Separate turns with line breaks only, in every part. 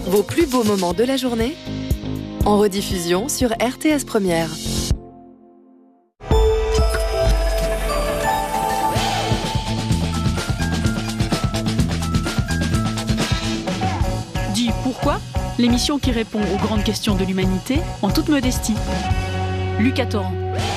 Vos plus beaux moments de la journée en rediffusion sur RTS Première.
Dis pourquoi ? L'émission qui répond aux grandes questions de l'humanité en toute modestie. Lucas Torrent.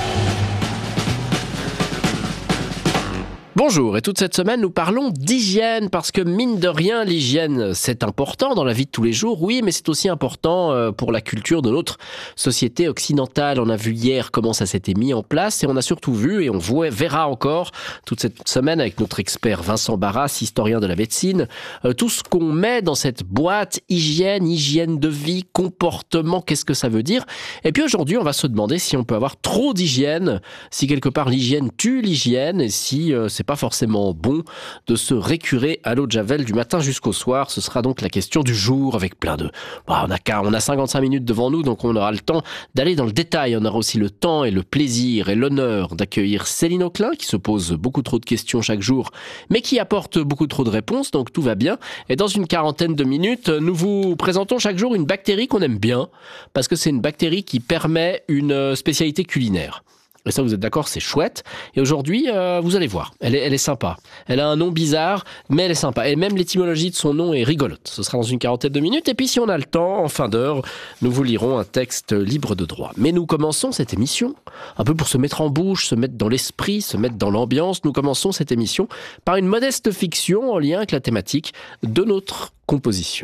Bonjour, et toute cette semaine nous parlons d'hygiène parce que mine de rien l'hygiène c'est important dans la vie de tous les jours, oui, mais c'est aussi important pour la culture de notre société occidentale. On a vu hier comment ça s'était mis en place et on a surtout vu et on verra encore toute cette semaine avec notre expert Vincent Barras, historien de la médecine, tout ce qu'on met dans cette boîte hygiène de vie, comportement, qu'est-ce que ça veut dire. Et puis aujourd'hui on va se demander si on peut avoir trop d'hygiène, si quelque part l'hygiène tue l'hygiène et si c'est pas forcément bon de se récurer à l'eau de Javel du matin jusqu'au soir. Ce sera donc la question du jour avec plein de... on a 55 minutes devant nous, donc on aura le temps d'aller dans le détail. On aura aussi le temps et le plaisir et l'honneur d'accueillir Céline Auclin, qui se pose beaucoup trop de questions chaque jour, mais qui apporte beaucoup trop de réponses, donc tout va bien. Et dans une quarantaine de minutes, nous vous présentons chaque jour une bactérie qu'on aime bien, parce que c'est une bactérie qui permet une spécialité culinaire. Et ça, vous êtes d'accord, c'est chouette. Et aujourd'hui, vous allez voir, elle est sympa. Elle a un nom bizarre, mais elle est sympa. Et même l'étymologie de son nom est rigolote. Ce sera dans une quarantaine de minutes. Et puis, si on a le temps, en fin d'heure, nous vous lirons un texte libre de droit. Mais nous commençons cette émission, un peu pour se mettre en bouche, se mettre dans l'esprit, se mettre dans l'ambiance. Nous commençons cette émission par une modeste fiction en lien avec la thématique de notre composition.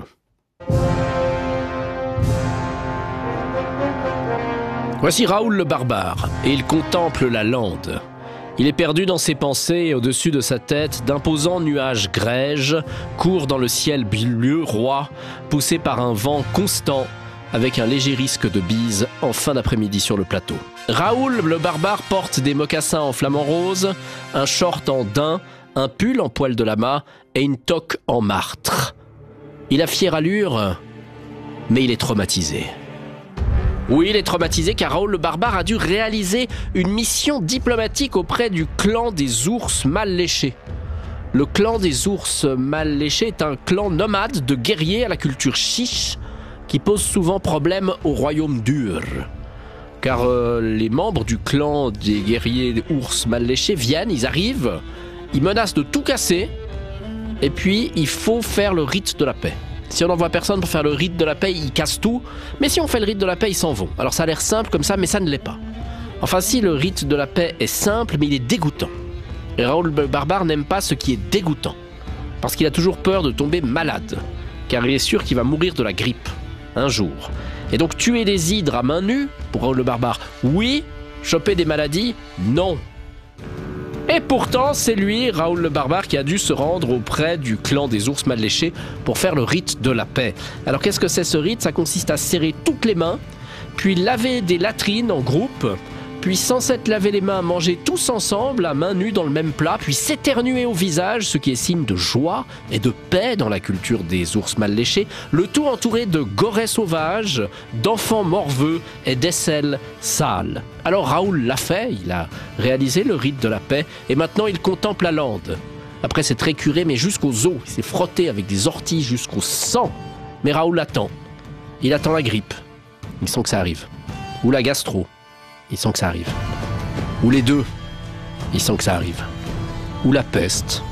Voici Raoul le barbare, et il contemple la lande. Il est perdu dans ses pensées et au-dessus de sa tête, d'imposants nuages grèges courent dans le ciel bleu roi, poussés par un vent constant, avec un léger risque de bise en fin d'après-midi sur le plateau. Raoul le barbare porte des mocassins en flamant rose, un short en daim, un pull en poil de lama et une toque en martre. Il a fière allure, mais il est traumatisé. Oui, il est traumatisé car Raoul le barbare a dû réaliser une mission diplomatique auprès du clan des ours mal léchés. Le clan des ours mal léchés est un clan nomade de guerriers à la culture chiche qui pose souvent problème au royaume dur. Car les membres du clan des guerriers ours mal léchés viennent, ils arrivent, ils menacent de tout casser et puis il faut faire le rite de la paix. Si on n'envoie personne pour faire le rite de la paix, ils cassent tout. Mais si on fait le rite de la paix, ils s'en vont. Alors ça a l'air simple comme ça, mais ça ne l'est pas. Enfin si, le rite de la paix est simple, mais il est dégoûtant. Et Raoul le barbare n'aime pas ce qui est dégoûtant. Parce qu'il a toujours peur de tomber malade. Car il est sûr qu'il va mourir de la grippe. Un jour. Et donc tuer des hydres à main nue, pour Raoul le barbare, oui. Choper des maladies, non. Et pourtant, c'est lui, Raoul le barbare, qui a dû se rendre auprès du clan des ours mal léchés pour faire le rite de la paix. Alors qu'est-ce que c'est ce rite ? Ça consiste à serrer toutes les mains, puis laver des latrines en groupe, puis sans s'être laver les mains, manger tous ensemble, à main nue dans le même plat, puis s'éternuer au visage, ce qui est signe de joie et de paix dans la culture des ours mal léchés, le tout entouré de gorées sauvages, d'enfants morveux et d'aisselles sales. Alors Raoul l'a fait, il a réalisé le rite de la paix, et maintenant il contemple la lande. Après s'être récuré, mais jusqu'aux os, il s'est frotté avec des orties jusqu'au sang. Mais Raoul attend. Il attend la grippe. Il sent que ça arrive. Ou la gastro. Il sent que ça arrive. Ou les deux. Il sent que ça arrive. Ou la peste.